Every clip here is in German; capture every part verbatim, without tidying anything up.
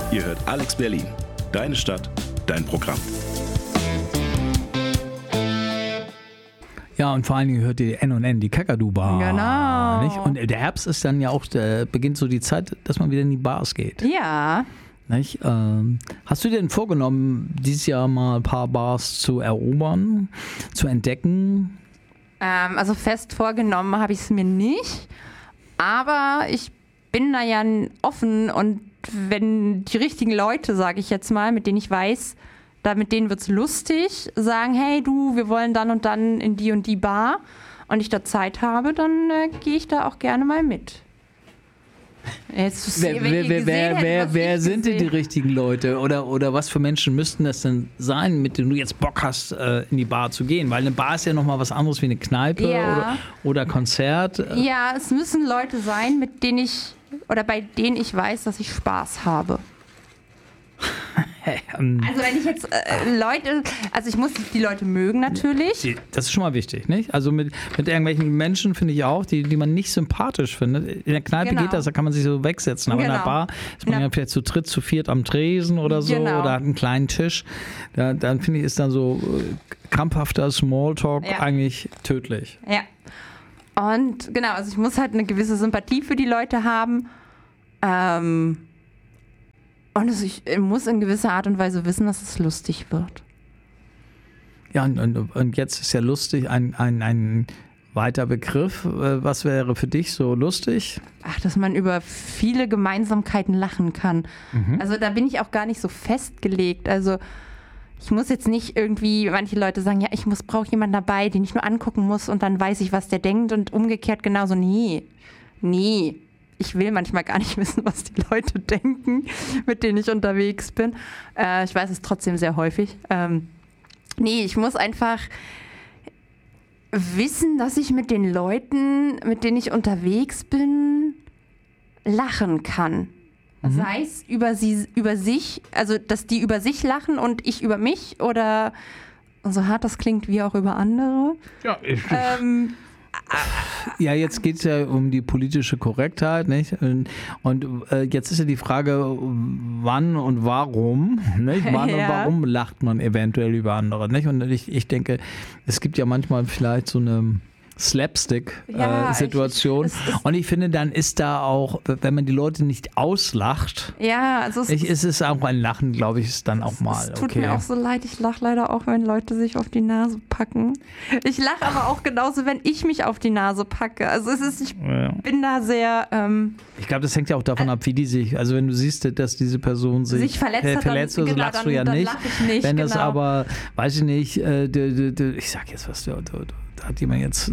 Ihr hört Alex Berlin. Deine Stadt, dein Programm. Ja, und vor allen Dingen hört ihr N und N, die Kakadu-Bar. Genau. Nicht? Und der Herbst ist dann ja auch, der beginnt so die Zeit, dass man wieder in die Bars geht. Ja. Nicht? Ähm, hast du dir denn vorgenommen, dieses Jahr mal ein paar Bars zu erobern, zu entdecken? Ähm, also fest vorgenommen habe ich es mir nicht. Aber ich bin da ja offen und wenn die richtigen Leute, sage ich jetzt mal, mit denen ich weiß, da mit denen wird's lustig, sagen, hey du, wir wollen dann und dann in die und die Bar und ich da Zeit habe, dann äh, gehe ich da auch gerne mal mit. Jetzt, Wer, wer, wer, wer, hättet, wer, wer sind denn die richtigen Leute? Oder, oder was für Menschen müssten das denn sein, mit denen du jetzt Bock hast, äh, in die Bar zu gehen? Weil eine Bar ist ja nochmal was anderes wie eine Kneipe ja. oder, oder Konzert. Ja, es müssen Leute sein, mit denen ich, oder bei denen ich weiß, dass ich Spaß habe. Also wenn ich jetzt äh, Leute, also ich muss die Leute mögen natürlich. Das ist schon mal wichtig, nicht? Also mit, mit irgendwelchen Menschen finde ich auch, die, die man nicht sympathisch findet. In der Kneipe genau. geht das, da kann man sich so wegsetzen. Aber genau. in der Bar ist man ja. ja vielleicht zu dritt, zu viert am Tresen oder so genau. oder hat einen kleinen Tisch. Da, dann finde ich, ist dann so äh, krampfhafter Smalltalk ja. eigentlich tödlich. Ja. Und genau, also ich muss halt eine gewisse Sympathie für die Leute haben. Ähm... Und also ich muss in gewisser Art und Weise wissen, dass es lustig wird. Ja, und, und, und jetzt ist ja lustig ein, ein, ein weiter Begriff. Was wäre für dich so lustig? Ach, dass man über viele Gemeinsamkeiten lachen kann. Mhm. Also da bin ich auch gar nicht so festgelegt. Also ich muss jetzt nicht irgendwie, manche Leute sagen, ja, ich muss brauche jemanden dabei, den ich nur angucken muss und dann weiß ich, was der denkt und umgekehrt genauso. Nee, nee. Ich will manchmal gar nicht wissen, was die Leute denken, mit denen ich unterwegs bin. Äh, ich weiß es trotzdem sehr häufig. Ähm, nee, ich muss einfach wissen, dass ich mit den Leuten, mit denen ich unterwegs bin, lachen kann. Mhm. Sei es über sie, über sich, also dass die über sich lachen und ich über mich oder so hart das klingt, wie auch über andere. Ja, ich... Ähm, Ja, jetzt geht es ja um die politische Korrektheit, nicht? Und, und äh, jetzt ist ja die Frage, wann und warum, nicht? Wann ja. und warum lacht man eventuell über andere, nicht? Und ich, ich denke, es gibt ja manchmal vielleicht so eine Slapstick-Situation. Ja, äh, und ich finde, dann ist da auch, wenn man die Leute nicht auslacht, ja, also es ich, ist es auch ein Lachen, glaube ich, ist dann auch mal. Es tut okay. mir auch so leid, ich lache leider auch, wenn Leute sich auf die Nase packen. Ich lache aber auch genauso, wenn ich mich auf die Nase packe. Also es ist, ich ja. bin da sehr... Ähm, ich glaube, das hängt ja auch davon ab, wie die sich, also wenn du siehst, dass diese Person sich, sich verletzt, äh, hat, verletzt dann, oder so, genau, lachst dann, du ja dann nicht. Lach ich nicht. Wenn genau. das aber, weiß ich nicht, äh, d, d, d, ich sag jetzt was, d, d, d, da hat jemand jetzt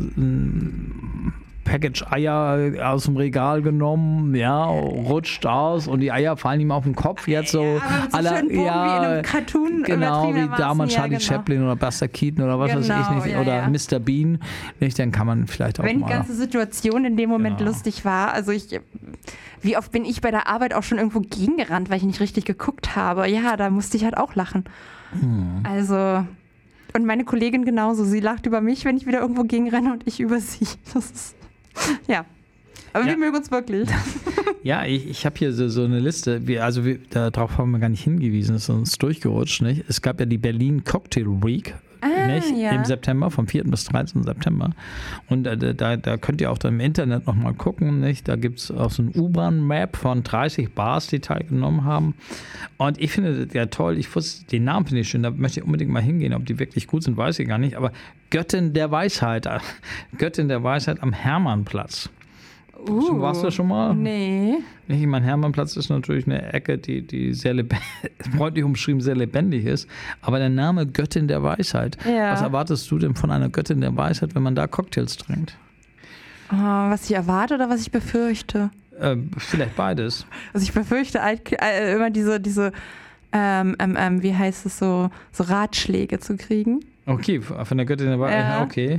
ein Package Eier aus dem Regal genommen, ja, rutscht aus und die Eier fallen ihm auf den Kopf jetzt so. Ja, aber so aller, schön Bogen ja, wie in einem Cartoon. Genau, wie damals ja, Charlie genau. Chaplin oder Buster Keaton oder was genau, weiß ich nicht, ja, oder ja. Mister Bean, nicht, dann kann man vielleicht auch Wenn mal... die ganze Situation in dem Moment genau. lustig war, also ich... Wie oft bin ich bei der Arbeit auch schon irgendwo gegengerannt, weil ich nicht richtig geguckt habe. Ja, da musste ich halt auch lachen. Hm. Also... Und meine Kollegin genauso. Sie lacht über mich, wenn ich wieder irgendwo gegenrenne und ich über sie. Das ist, ja. Aber ja. wir mögen uns wirklich. Ja, ich, ich habe hier so, so eine Liste. Wir, also wir, darauf haben wir gar nicht hingewiesen. Das ist uns durchgerutscht. Nicht? Es gab ja die Berlin Cocktail Week. Ah, nicht? Ja. Im September, vom vierten bis dreizehnten September. Und äh, da, da könnt ihr auch dann im Internet nochmal gucken. Nicht? Da gibt es auch so ein U-Bahn-Map von dreißig Bars, die teilgenommen haben. Und ich finde das ja toll. Ich wusste, den Namen finde ich schön. Da möchte ich unbedingt mal hingehen. Ob die wirklich gut sind, weiß ich gar nicht. Aber Göttin der Weisheit. Göttin der Weisheit am Hermannplatz. Uh, Warst du schon mal? Nee. Ich meine, Hermannplatz ist natürlich eine Ecke, die, die sehr lebendig, freundlich umschrieben sehr lebendig ist. Aber der Name Göttin der Weisheit. Ja. Was erwartest du denn von einer Göttin der Weisheit, wenn man da Cocktails trinkt? Oh, was ich erwarte oder was ich befürchte? Äh, vielleicht beides. Also ich befürchte äh, immer diese, diese ähm, ähm, ähm, wie heißt es so, so Ratschläge zu kriegen. Okay, von der Göttin der Weisheit, ja. okay.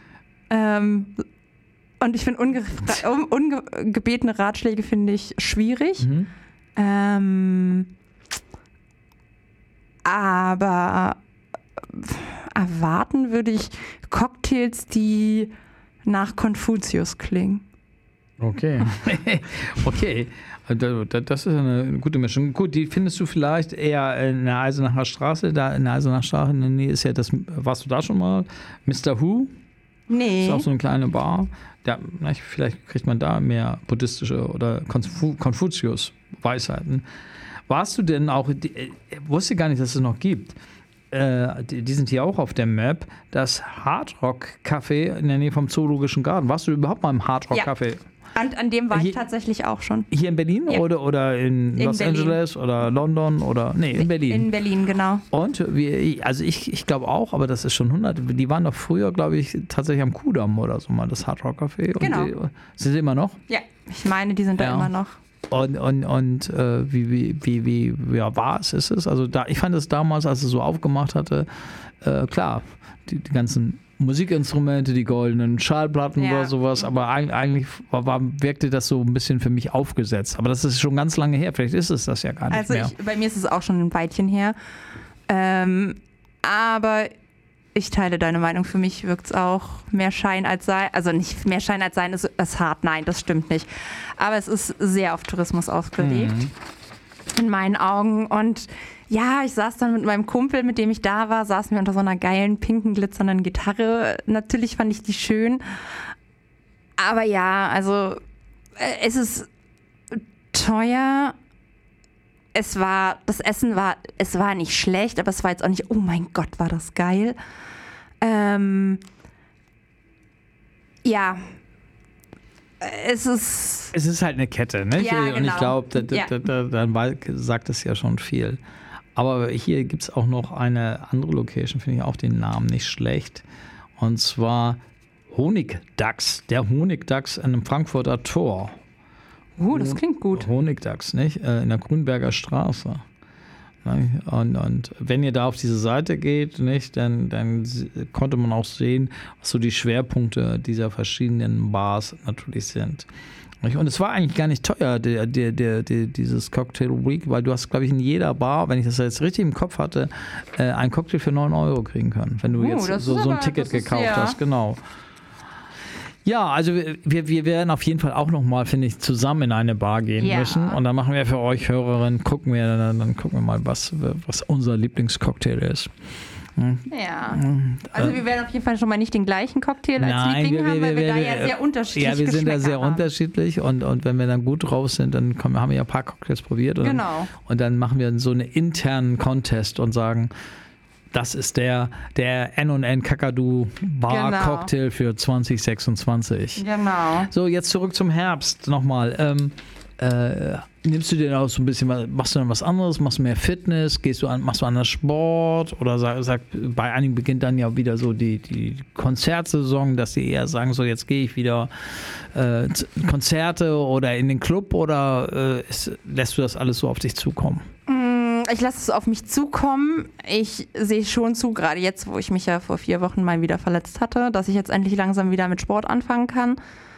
Ähm, Und ich finde, unge- ungebetene Ratschläge finde ich schwierig. Mhm. Ähm, aber erwarten würde ich Cocktails, die nach Konfuzius klingen. Okay. Okay. Das ist eine gute Mischung. Gut, die findest du vielleicht eher in der Eisenacher Straße. Da in der Eisenacher Straße in der Nähe ist ja das, warst du da schon mal? Mister Who? Nee. Ist auch so eine kleine Bar. Da, vielleicht kriegt man da mehr buddhistische oder Konfu- Konfuzius-Weisheiten. Warst du denn auch, ich wusste gar nicht, dass es noch gibt, äh, die, die sind hier auch auf der Map, das Hardrock-Café in der Nähe vom Zoologischen Garten. Warst du überhaupt mal im Hardrock-Café? Ja. An, an dem war hier, ich tatsächlich auch schon. Hier in Berlin ja. oder, oder in, in Los Berlin. Angeles oder London oder, nee, in Berlin. In Berlin, genau. Und, wir, also ich, ich glaube auch, aber das ist schon hundert, die waren doch früher, glaube ich, tatsächlich am Kudamm oder so mal, das Hardrock-Café. Genau. Die, sind sie immer noch? Ja, ich meine, die sind da ja. immer noch. Und, und, und äh, wie, wie, wie, wie ja, war es, ist es? Also da, ich fand es damals, als es so aufgemacht hatte, äh, klar, die, die ganzen Musikinstrumente, die goldenen Schallplatten ja. oder sowas, aber eigentlich war, war, wirkte das so ein bisschen für mich aufgesetzt. Aber das ist schon ganz lange her, vielleicht ist es das ja gar nicht also mehr. Also bei mir ist es auch schon ein Weilchen her. Ähm, aber ich teile deine Meinung, für mich wirkt es auch mehr Schein als Sein. Also nicht mehr Schein als Sein ist, ist hart, nein, das stimmt nicht. Aber es ist sehr auf Tourismus ausgelegt. Mhm. In meinen Augen. Und ja, ich saß dann mit meinem Kumpel, mit dem ich da war, saßen wir unter so einer geilen, pinken, glitzernden Gitarre. Natürlich fand ich die schön. Aber ja, also es ist teuer. Es war, das Essen war, es war nicht schlecht, aber es war jetzt auch nicht, oh mein Gott, war das geil. Ähm, ja, es ist... Es ist halt eine Kette, ne? Ja, und genau. ich glaube, da, da, da, da, dann sagt es ja schon viel. Aber hier gibt es auch noch eine andere Location, finde ich auch den Namen nicht schlecht. Und zwar Honigdachs, der Honigdachs an einem Frankfurter Tor. Uh, das klingt gut. Honigdachs, nicht? In der Grünberger Straße. Und, und wenn ihr da auf diese Seite geht, nicht, dann, dann konnte man auch sehen, was so die Schwerpunkte dieser verschiedenen Bars natürlich sind. Und es war eigentlich gar nicht teuer, der, der, der, der, dieses Cocktail Week, weil du hast, glaube ich, in jeder Bar, wenn ich das jetzt richtig im Kopf hatte, äh, einen Cocktail für neun Euro kriegen können, wenn du uh, jetzt so, so ein aber, Ticket gekauft ist, ja. hast. Genau. Ja, also wir, wir werden auf jeden Fall auch nochmal, finde ich, zusammen in eine Bar gehen ja. müssen. Und dann machen wir für euch Hörerinnen, gucken wir, dann, dann gucken wir mal, was, was unser Lieblingscocktail ist. Hm. Ja, also wir werden auf jeden Fall schon mal nicht den gleichen Cocktail als Nein, Liebling wir, haben, weil wir, wir, wir wir da ja sehr unterschiedlich Ja, wir sind da sehr haben. unterschiedlich und, und wenn wir dann gut drauf sind, dann kommen, haben wir ja ein paar Cocktails probiert. Und, genau. Und dann machen wir so einen internen Contest und sagen, das ist der, der N und N Kakadu Bar genau. Cocktail für zwanzig sechsundzwanzig. Genau. So, jetzt zurück zum Herbst nochmal. Ähm, äh, nimmst du dir auch so ein bisschen, machst du dann was anderes, machst du mehr Fitness, gehst du an, machst du anders Sport oder sag, sag, bei einigen beginnt dann ja wieder so die, die Konzertsaison, dass sie eher sagen, so jetzt gehe ich wieder äh, Konzerte oder in den Club oder äh, ist, lässt du das alles so auf dich zukommen? Ich lasse es auf mich zukommen. Ich sehe schon zu, gerade jetzt, wo ich mich ja vor vier Wochen mal wieder verletzt hatte, dass ich jetzt endlich langsam wieder mit Sport anfangen kann.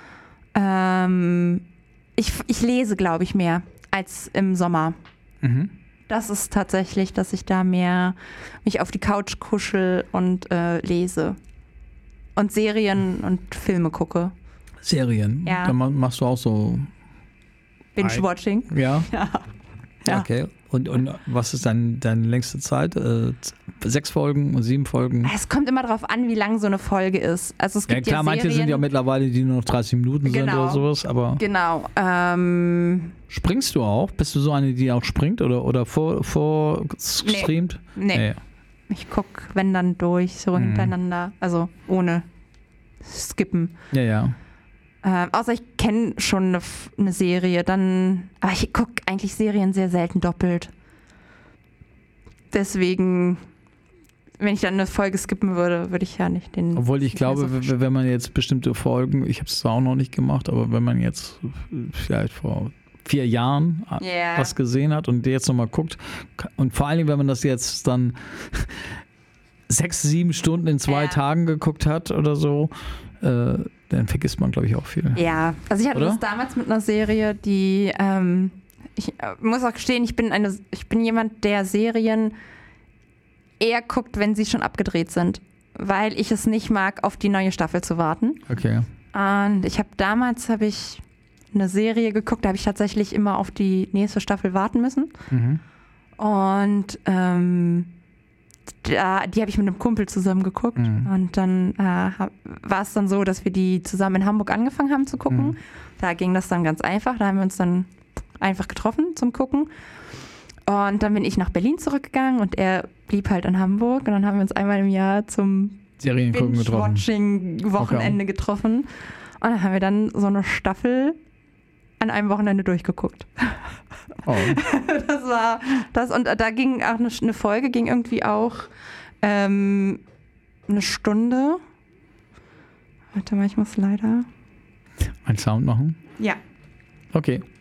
Ähm, ich, ich lese, glaube ich, mehr als im Sommer. Mhm. Das ist tatsächlich, dass ich da mehr mich auf die Couch kuschel und äh, lese. Und Serien und Filme gucke. Serien? Ja. Dann machst du auch so Binge-Watching? Ja. Ja. Ja. Okay. Und, und was ist dann deine längste Zeit? Äh, sechs Folgen und sieben Folgen? Es kommt immer darauf an, wie lang so eine Folge ist. Also es gibt ja klar, ja manche sind ja mittlerweile, die nur noch dreißig Minuten genau. sind oder sowas. Aber genau. Ähm, Springst du auch? Bist du so eine, die auch springt oder, oder vor, vor streamt? Nee. nee. Ich gucke, wenn dann durch, so mhm. hintereinander. Also ohne skippen. Ja, ja. Äh, außer ich kenne schon eine, eine Serie, dann. Aber ich gucke eigentlich Serien sehr selten doppelt. Deswegen, wenn ich dann eine Folge skippen würde, würde ich ja nicht den. Obwohl ich glaube, so wenn man jetzt bestimmte Folgen, ich habe es zwar auch noch nicht gemacht, aber wenn man jetzt vielleicht vor vier Jahren yeah. was gesehen hat und jetzt nochmal guckt, und vor allen Dingen, wenn man das jetzt dann sechs, sieben Stunden in zwei ja. Tagen geguckt hat oder so, äh, dann vergisst man, glaube ich, auch viel. Ja, also ich hatte Oder? das damals mit einer Serie, die, ähm, ich äh, muss auch gestehen, ich bin, eine, ich bin jemand, der Serien eher guckt, wenn sie schon abgedreht sind, weil ich es nicht mag, auf die neue Staffel zu warten. Okay. Und ich habe damals, habe ich eine Serie geguckt, da habe ich tatsächlich immer auf die nächste Staffel warten müssen. Mhm. Und ähm, da, die habe ich mit einem Kumpel zusammen geguckt. Mhm. Und dann äh, war es dann so, dass wir die zusammen in Hamburg angefangen haben zu gucken. Mhm. Da ging das dann ganz einfach. Da haben wir uns dann einfach getroffen zum Gucken. Und dann bin ich nach Berlin zurückgegangen und er blieb halt in Hamburg. Und dann haben wir uns einmal im Jahr zum Seriengucken getroffen. Binge-Watching-Wochenende Okay. getroffen. Und dann haben wir dann so eine Staffel an einem Wochenende durchgeguckt. Oh. Das war das. Und da ging auch eine, eine Folge, ging irgendwie auch ähm, eine Stunde. Warte mal, ich muss leider. Ein Sound machen? Ja. Okay.